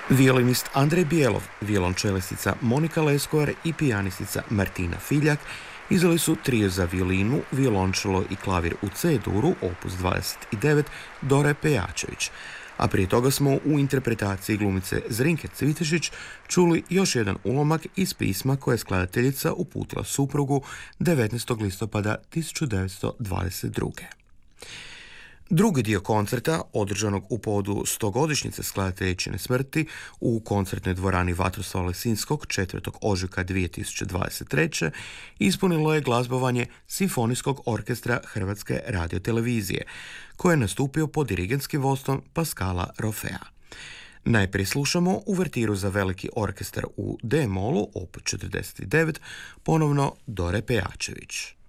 Violinist Andrej Bijelov, violončelistica Monika Leskovar i pijanistica Martina Filjak izdali su trio za violinu, violončelo i klavir u C-duru, opus 29, Dore Pejačević. A prije toga smo u interpretaciji glumice Zrinke Cvitešić čuli još jedan ulomak iz pisma koje je skladateljica uputila suprugu 19. listopada 1922. Drugi dio koncerta, održanog u povodu 100-godišnjice skladateljičine smrti u koncertnoj dvorani Vatroslava Lisinskog 4. ožujka 2023. ispunilo je glazbovanje Simfonijskog orkestra Hrvatske radiotelevizije, koje je nastupio pod dirigentskim vodstvom Pascala Rofea. Najprije slušamo uvertiru za veliki orkestar u D-molu, opus 49, ponovno Dore Pejačević.